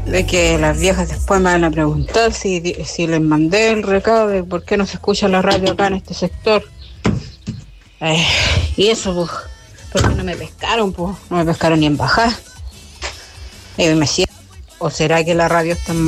de que las viejas después me van a preguntar si les mandé el recado de por qué no se escucha la radio acá en este sector. Y eso, pues, porque no me pescaron, pues, no me pescaron ni en bajar. Me decía, ¿o será que la radio está